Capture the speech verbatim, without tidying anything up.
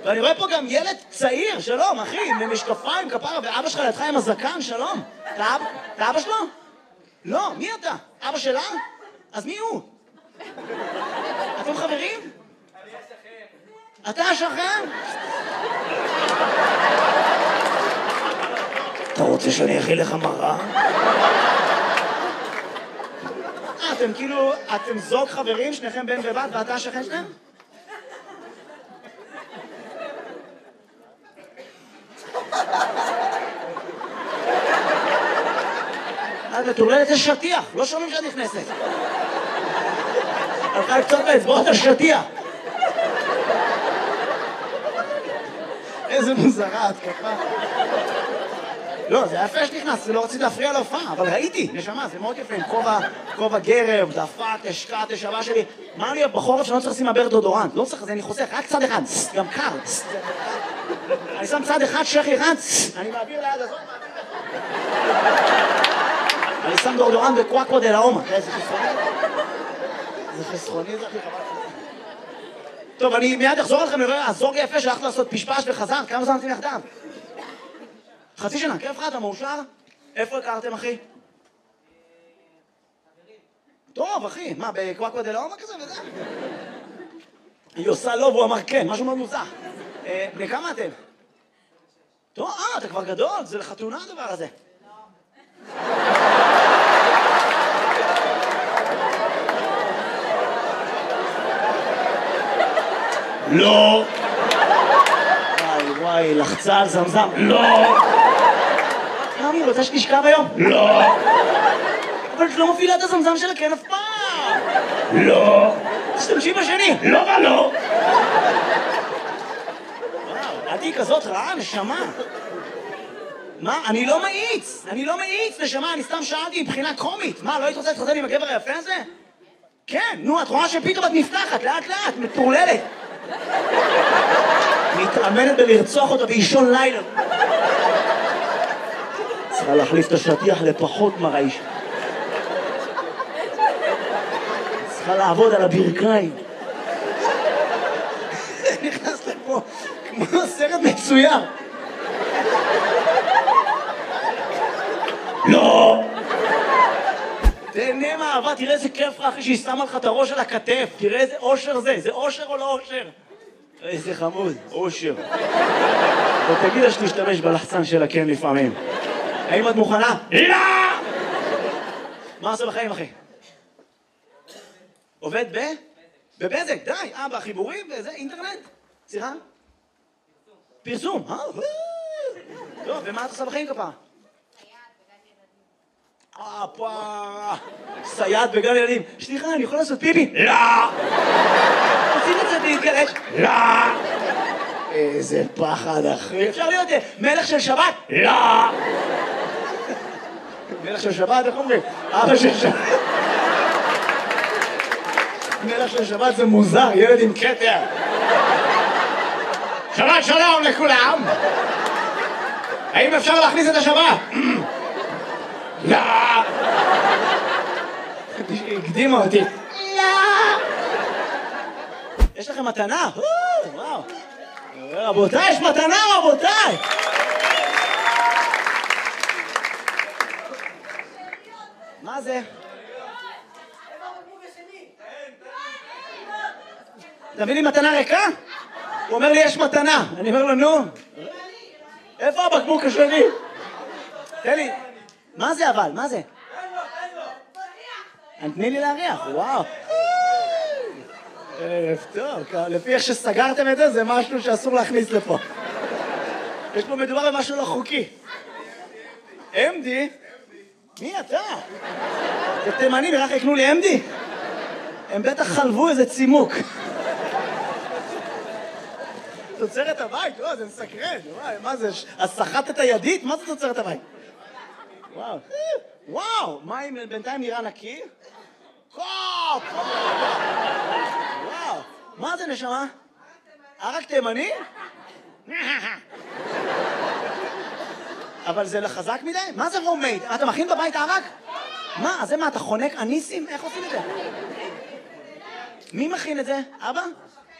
ואני רואה פה גם ילד צעיר, שלום, אחי, עם משקפיים, כפרה, ואבא שלך לידך עם הזקן, שלום. אתה אבא שלו? לא, מי אתה? אבא שלה? אז מי הוא? אתם חברים? אני השכן. אתה השכן? אתה רוצה שאני אכיל לך מראה? אתם כאילו, אתם זוג חברים, שניכם בן ובת, ואתה השכן שלהם? את מטורללת את שטיח, לא שומעים שאת נכנסת. הלכה קצת באצבעות השטיח. איזה מוזרה, את כפה. לא, זה יפה שנכנס, לא רציתי להפריע להופעה, אבל ראיתי, נשמה, זה מאוד יפה, עם כובע גרב, דפק, השקעת, השבה שלי. מה לי בחורף שאני לא צריך לשים מעבר דודורנט? לא צריך, אני חוסך, רק צד אחד, גם קר. אני שם צד אחד, שכי אחד, אני מעביר ליד הזאת, אני שם דודורנט בקוואקו דה לאומה. איזה חסרוני? איזה חסרוני זה הכי חבל. טוב, אני מיד אחזור לכם לראה, הזוג יפה שהלכת לעשות פשפש וחזר, כמה זמן אתם יחדיו? חצי שנה, כיף לך, אתה מאושר? איפה הכרתם, אחי? טוב, אחי, מה, בקוואקו דה לאומה כזה וזה? היא עושה לא, והוא אמר כן, משהו מאוד מוזר. בני כמה אתם? טוב, אה, אתה כבר גדול, זה לחתונה הדבר הזה. לא. וואי וואי, לחצה על זמזם. לא. תמי, רוצה שתשכב היום? לא. אבל את לא מפעילה את הזמזם שלה, כן אף פעם. לא. תשתמשי בשני. לא ולא. וואו, אל תהי כזאת רעה, נשמה. מה? אני לא מאיץ. אני לא מאיץ, נשמה, אני סתם שאלתי מבחינה קומית. מה, לא היית רוצה להתחתן עם הגבר היפה הזה? כן, נו, את רואה שפתאום את נפתחת, לאט לאט, מטורללת. מתאמנת בלרצוח אותה באישון לילה. צריכה להחליף את השטיח לפחות מרעיש. צריכה לעבוד על הברכיים. נכנס לפה כמו סרט מצויר. לא! תהנה מהאהבה, תראה איזה כיף לך אחרי שהיא שמה לך את הראש על הכתף. תראה איזה אושר זה, זה אושר או לא אושר? איזה חמוד, אושר. ותגיד לה שתשתמש בלחצן שלה כן לפעמים. האם את מוכנה? לא! מה עושה בחיים, אחי? עובד ב? בבזק, די. אה, בחיבורים וזה, אינטרנט? סליחה? פרסום. פרסום, אה? טוב, ומה את עושה בחיים כפה? אה, פה... סייעת בגן ילדים. סליחה, אני יכול לעשות פיפי? לא! רוצים את זה להתגלש? לא! איזה פחד, אחי. אפשר להיות מלך של שבת? לא! מלך של שבת, איך אומרים? אבא של שבת. מלך של שבת זה מוזר, ילד עם כתר. שבת שלום לכולם! האם אפשר להכניס את השבת? לא! הקדימה אותי. לא! יש לכם מתנה? וואו. רבותיי, יש מתנה, רבותיי! מה זה? תביא לי מתנה ריקה? הוא אומר לי, יש מתנה. אני אומר לו, נו. איפה הבקבוק השני? תן לי. מה זה אבל? מה זה? תני לי להריח, וואו. ערב טוב, לפי איך שסגרתם את זה, זה משהו שאסור להכניס לפה. יש פה מדובר במשהו לא חוקי. אמדי? מי אתה? זה תימני, ורק יקנו לי אמדי? הם בטח חלבו איזה צימוק. תוצרת הבית, וואו, זה מסקרן. מה זה? אז סחטת הידית? מה זה תוצרת הבית? וואו. וואו, מים בינתיים נראה נקי? קופ! וואו, מה זה נשמה? ערק תימני? אבל זה לחזק מדי? מה זה הומייד? אתה מכין בבית ערק? מה, זה מה, אתה חונק אניסים? איך עושים את זה? מי מכין את זה? אבא?